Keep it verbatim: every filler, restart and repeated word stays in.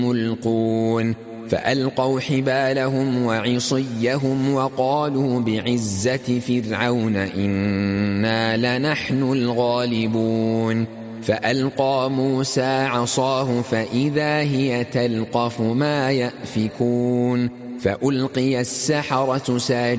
ملقون فألقوا حبالهم وعصيهم وقالوا بعزة فرعون إنا لنحن الغالبون فألقى موسى عصاه فإذا هي تلقف ما يأفكون فألقي السحرة ساجدين